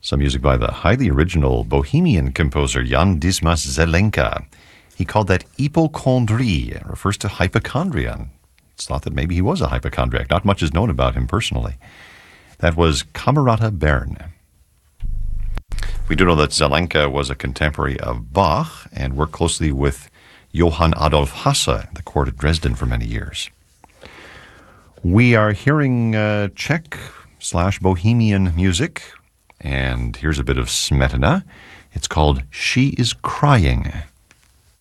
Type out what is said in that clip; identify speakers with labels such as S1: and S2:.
S1: Some music by the highly original Bohemian composer Jan Dismas Zelenka. He called that hypochondrie. It refers to hypochondria. It's thought that maybe he was a hypochondriac. Not much is known about him personally. That was Camerata Bern. We do know that Zelenka was a contemporary of Bach and worked closely with Johann Adolf Hasse at the court at Dresden for many years. We are hearing Czech/Bohemian music, and here's a bit of Smetana. It's called She is Crying.